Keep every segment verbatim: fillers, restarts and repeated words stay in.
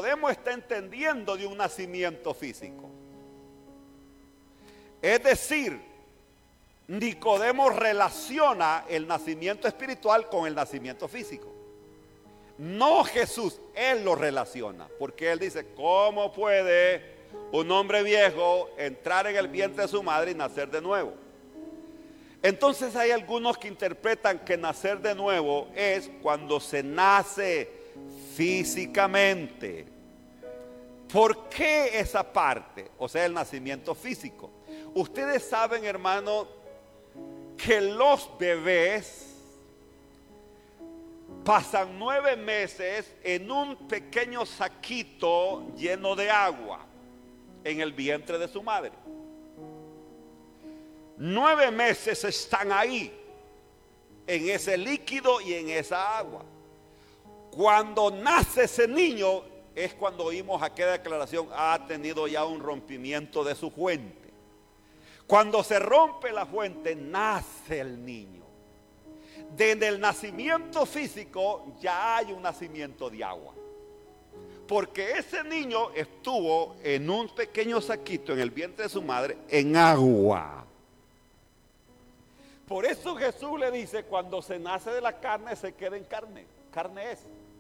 Nicodemo está entendiendo de un nacimiento físico. Es decir, Nicodemo relaciona el nacimiento espiritual con el nacimiento físico. No Jesús, él lo relaciona, porque él dice, ¿cómo puede un hombre viejo entrar en el vientre de su madre y nacer de nuevo? Entonces hay algunos que interpretan que nacer de nuevo es cuando se nace físicamente. ¿Por qué esa parte? O sea, el nacimiento físico. Ustedes saben, hermano, que los bebés pasan nueve meses en un pequeño saquito lleno de agua en el vientre de su madre. Nueve meses están ahí, en ese líquido y en esa agua. Cuando nace ese niño, es cuando oímos aquella declaración, ha tenido ya un rompimiento de su fuente. Cuando se rompe la fuente, nace el niño. Desde el nacimiento físico ya hay un nacimiento de agua. Porque ese niño estuvo en un pequeño saquito en el vientre de su madre en agua. Por eso Jesús le dice, cuando se nace de la carne se queda en carne. Carne es.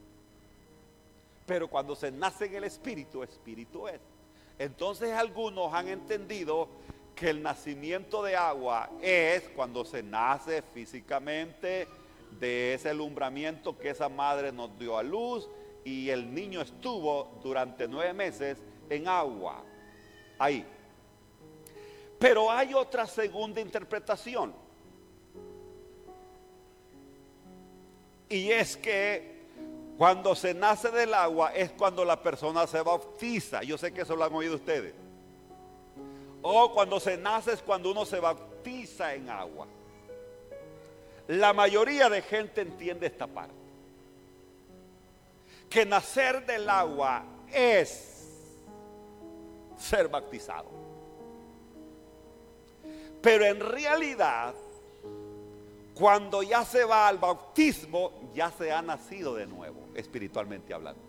Pero cuando se nace en el espíritu, espíritu es. Entonces algunos han entendido que el nacimiento de agua es cuando se nace físicamente de ese alumbramiento que esa madre nos dio a luz y el niño estuvo durante nueve meses en agua, ahí. Pero hay otra segunda interpretación, y es que cuando se nace del agua es cuando la persona se bautiza. Yo sé que eso lo han oído ustedes. O cuando se nace es cuando uno se bautiza en agua. La mayoría de gente entiende esta parte. Que nacer del agua es ser bautizado. Pero en realidad, cuando ya se va al bautismo, ya se ha nacido de nuevo, espiritualmente hablando.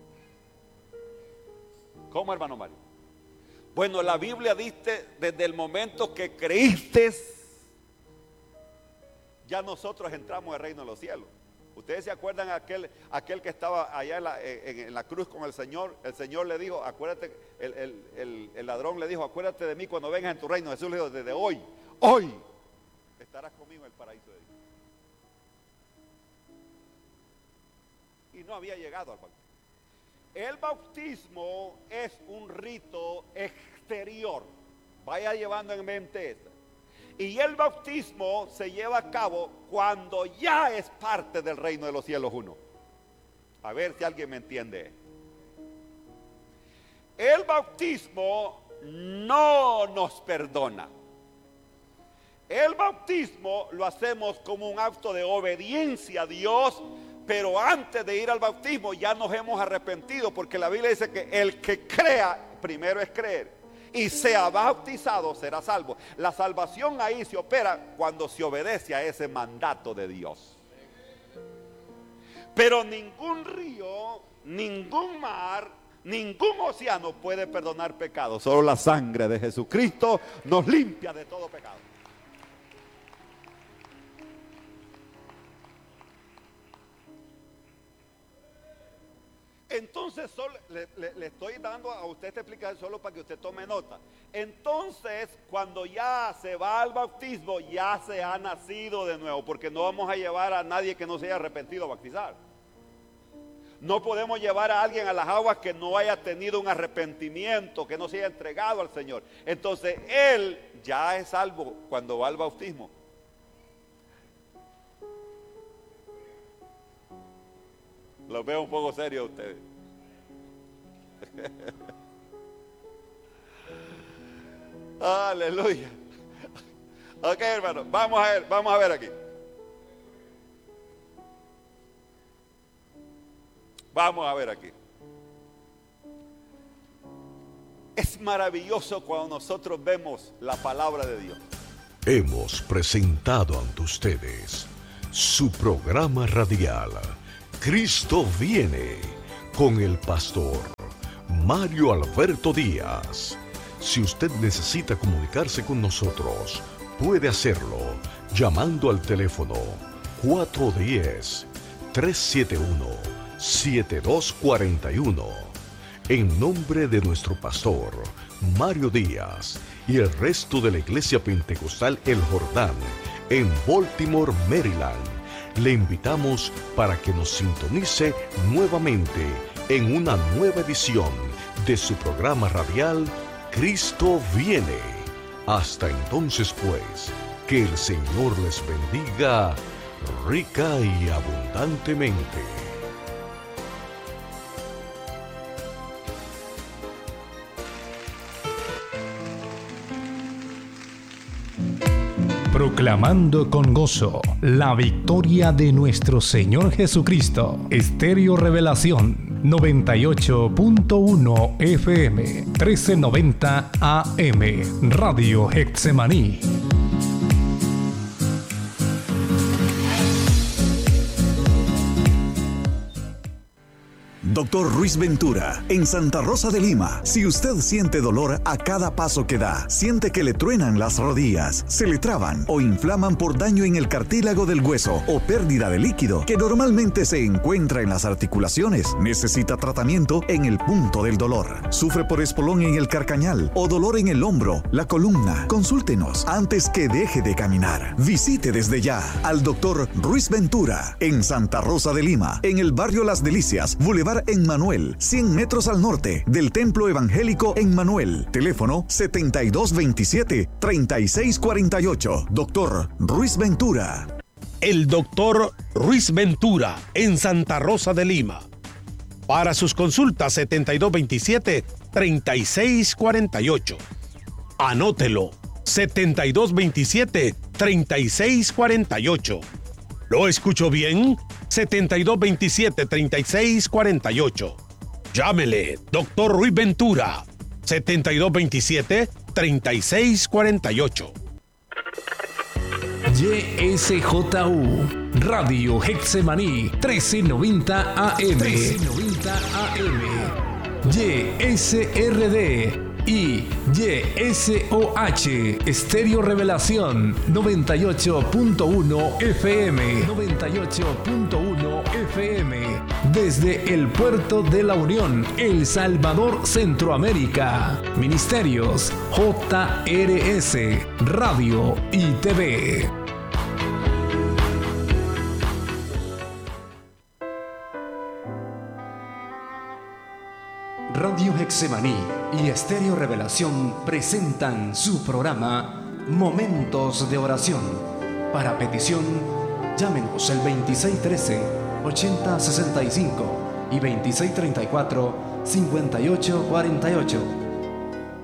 ¿Cómo, hermano Mario? Bueno, la Biblia dice, desde el momento que creíste, ya nosotros entramos al reino de los cielos. Ustedes se acuerdan aquel, aquel que estaba allá en la, en, en la cruz con el Señor. El Señor le dijo, acuérdate, el, el, el, el ladrón le dijo, acuérdate de mí cuando vengas en tu reino. Jesús le dijo, desde hoy, hoy estarás conmigo en el paraíso de Dios. Y no había llegado al bautismo. El bautismo es un rito exterior. Vaya llevando en mente eso. Y el bautismo se lleva a cabo cuando ya es parte del reino de los cielos uno. A ver si alguien me entiende. El bautismo no nos perdona. El bautismo lo hacemos como un acto de obediencia a Dios. Pero antes de ir al bautismo ya nos hemos arrepentido, porque la Biblia dice que el que crea, primero es creer, y sea bautizado será salvo. La salvación ahí se opera cuando se obedece a ese mandato de Dios. Pero ningún río, ningún mar, ningún océano puede perdonar pecados. Solo la sangre de Jesucristo nos limpia de todo pecado. Entonces solo, le, le, le estoy dando a usted esta explicación solo para que usted tome nota. Entonces cuando ya se va al bautismo ya se ha nacido de nuevo, porque no vamos a llevar a nadie que no se haya arrepentido a bautizar. No podemos llevar a alguien a las aguas que no haya tenido un arrepentimiento, que no se haya entregado al Señor. Entonces él ya es salvo cuando va al bautismo. Los veo un poco serios a ustedes. Aleluya. Ok, hermano, vamos a ver, vamos a ver aquí. Vamos a ver aquí. Es maravilloso cuando nosotros vemos la palabra de Dios. Hemos presentado ante ustedes su programa radial Cristo viene, con el pastor Mario Alberto Díaz. Si usted necesita comunicarse con nosotros, puede hacerlo llamando al teléfono cuatro uno cero, tres siete uno, siete dos cuatro uno. En nombre de nuestro pastor, Mario Díaz, y el resto de la Iglesia Pentecostal El Jordán, en Baltimore, Maryland, le invitamos para que nos sintonice nuevamente en una nueva edición de su programa radial Cristo Viene. Hasta entonces, pues, que el Señor les bendiga rica y abundantemente. Proclamando con gozo la victoria de nuestro Señor Jesucristo. Estéreo Revelación noventa y ocho punto uno F M, trece noventa A M, Radio Getsemaní. Doctor Ruiz Ventura, en Santa Rosa de Lima. Si usted siente dolor a cada paso que da, siente que le truenan las rodillas, se le traban o inflaman por daño en el cartílago del hueso o pérdida de líquido que normalmente se encuentra en las articulaciones, necesita tratamiento en el punto del dolor. Sufre por espolón en el carcañal o dolor en el hombro, la columna. Consúltenos antes que deje de caminar. Visite desde ya al Doctor Ruiz Ventura en Santa Rosa de Lima, en el barrio Las Delicias, Boulevard en Manuel, cien metros al norte del Templo Evangélico en Manuel. Teléfono setenta y dos veintisiete, treinta y seis cuarenta y ocho. Doctor Ruiz Ventura. El Doctor Ruiz Ventura en Santa Rosa de Lima. Para sus consultas, setenta y dos veintisiete, treinta y seis cuarenta y ocho. Anótelo, setenta y dos veintisiete, treinta y seis cuarenta y ocho. ¿Lo escucho bien? setenta y dos veintisiete, treinta y seis cuarenta y ocho. Llámele, Doctor Ruiz Ventura, setenta y dos veintisiete, treinta y seis cuarenta y ocho. Y S J U, Radio Getsemaní, trece noventa A M. trece noventa A M. Y S R D y Y S O H, Estéreo Revelación noventa y ocho punto uno F M, noventa y ocho punto uno F M, desde el Puerto de la Unión, El Salvador, Centroamérica. Ministerios J R S, Radio y T V. Radio Getsemaní y Estéreo Revelación presentan su programa Momentos de Oración. Para petición, llámenos el veintiséis trece, ochenta sesenta y cinco y veintiséis treinta y cuatro, cincuenta y ocho cuarenta y ocho.